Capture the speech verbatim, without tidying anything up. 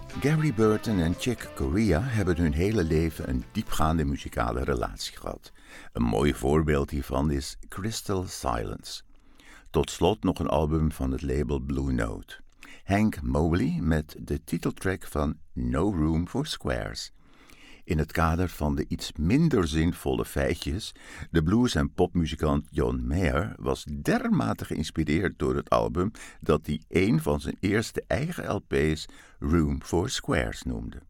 Gary Burton en Chick Corea hebben hun hele leven een diepgaande muzikale relatie gehad. Een mooi voorbeeld hiervan is Crystal Silence. Tot slot nog een album van het label Blue Note. Hank Mobley met de titeltrack van No Room for Squares. In het kader van de iets minder zinvolle feitjes, de blues- en popmuzikant John Mayer was dermate geïnspireerd door het album dat hij een van zijn eerste eigen L P's Room for Squares noemde.